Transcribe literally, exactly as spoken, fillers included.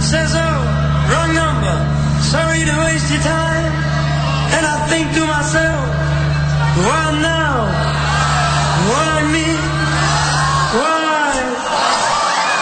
says, oh, wrong number, sorry to waste your time. And I think to myself, well now, well